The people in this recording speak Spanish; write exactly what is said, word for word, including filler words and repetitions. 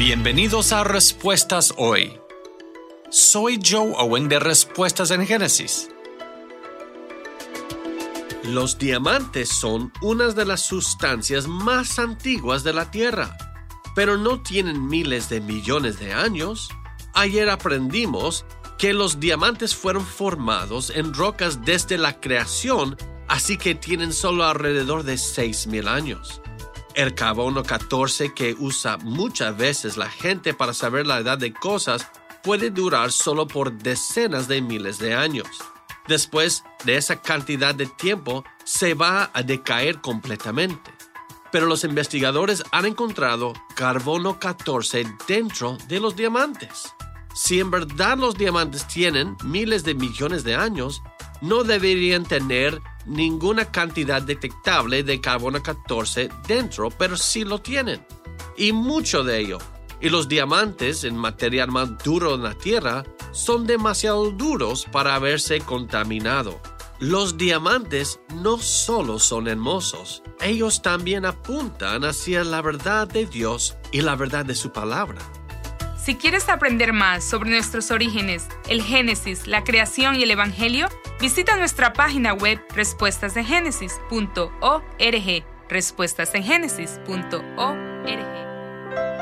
Bienvenidos a Respuestas Hoy. Soy Joe Owen de Respuestas en Génesis. Los diamantes son una de las sustancias más antiguas de la Tierra, pero no tienen miles de millones de años. Ayer aprendimos que los diamantes fueron formados en rocas desde la creación, así que tienen solo alrededor de seis mil años. El carbono catorce que usa muchas veces la gente para saber la edad de cosas puede durar solo por decenas de miles de años. Después de esa cantidad de tiempo, se va a decaer completamente. Pero los investigadores han encontrado carbono catorce dentro de los diamantes. Si en verdad los diamantes tienen miles de millones de años, no deberían tener ninguna cantidad detectable de carbono catorce dentro, pero sí lo tienen. Y mucho de ello. Y los diamantes, el material más duro en la Tierra, son demasiado duros para haberse contaminado. Los diamantes no solo son hermosos, ellos también apuntan hacia la verdad de Dios y la verdad de su palabra. Si quieres aprender más sobre nuestros orígenes, el Génesis, la creación y el Evangelio, visita nuestra página web respuestas en génesis punto org, respuestas en génesis punto org.